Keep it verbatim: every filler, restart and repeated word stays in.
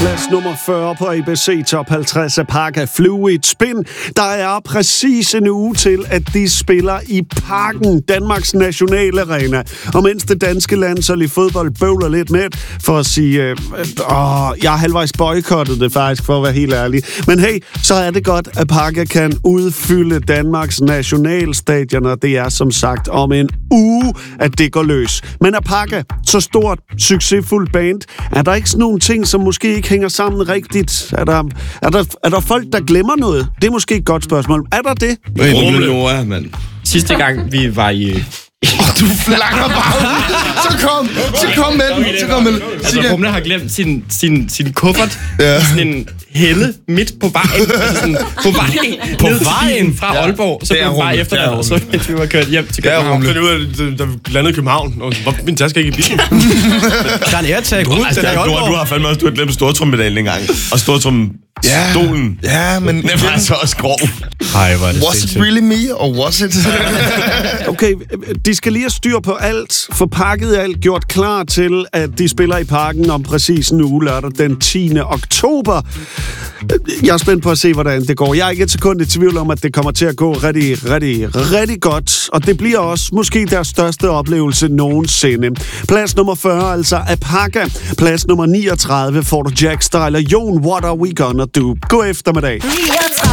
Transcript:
Plads nummer fyrre på A B C Top halvtreds af Parka Fluid Spin. Der er præcis en uge til, at de spiller i Parken, Danmarks nationalarena. Og mens det danske landshold i fodbold bøvler lidt med for at sige, øh, åh, jeg har halvvejs boykottet det faktisk, for at være helt ærlig. Men hey, så er det godt, at Parka kan udfylde Danmarks nationalstadion, og det er som sagt om en uge, at det går løs. Men er Parka så stort, succesfuldt band, er der ikke sådan nogle ting, som måske ikke hænger sammen rigtigt? Er der, er der, er der folk, der glemmer noget? Det er måske et godt spørgsmål. Er der det? Rumle Nora, mand. Sidste gang, vi var i... Oh, du flakker bare ud. Så kom, så kom med den. Så kom med den. Altså, Rumle har glemt sin, sin, sin kuffert. Ja. Sådan en helle midt på vejen. Altså sådan, på vejen. På vejen fra Aalborg. Så blev vi bare efter det, så vi var kørt hjem til København. Det er Rumle. Da vi landede i København, og min taske ikke i bilen. Der er en AirTag ud. Altså, du, du, du har fandme også du har glemt stortrummedalen engang. Og stortrum ja, stolen. Ja, men... Det var så også grov. Hej, var det Was it really me, or was it... Okay, de skal lige have styr på alt, få pakket alt, gjort klar til, at de spiller i Parken om præcis en uge lørdag den tiende oktober. Jeg er spændt på at se, hvordan det går. Jeg er ikke et sekund i tvivl om, at det kommer til at gå rigtig, rigtig, rigtig godt. Og det bliver også måske deres største oplevelse nogensinde. Plads nummer fyrre, altså Apaka. Plads nummer niogtredive får du Jack Style og Jon, What Are We Gonna Do? God eftermiddag.